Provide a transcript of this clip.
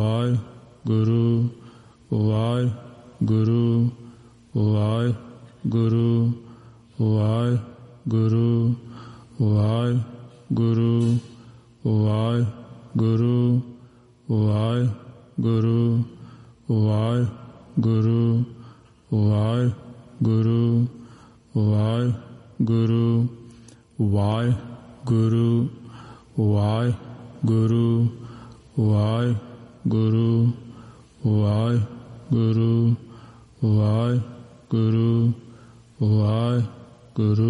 Waheguru Waheguru Waheguru Waheguru Waheguru Waheguru Waheguru Waheguru Waheguru Waheguru Waheguru Waheguru Waheguru Waheguru Waheguru Waheguru